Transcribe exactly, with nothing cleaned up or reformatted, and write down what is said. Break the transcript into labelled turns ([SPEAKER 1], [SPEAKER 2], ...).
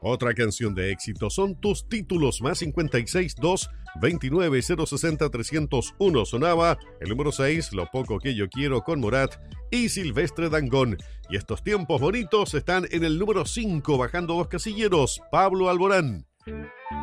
[SPEAKER 1] Otra canción de éxito son Tus Títulos, más cincuenta y seis, dos, veintinueve, cero sesenta, trescientos uno. Sonaba el número seis, Lo Poco Que Yo Quiero, con Morat y Silvestre Dangond. Y Estos Tiempos Bonitos están en el número cinco, bajando dos casilleros, Pablo Alborán.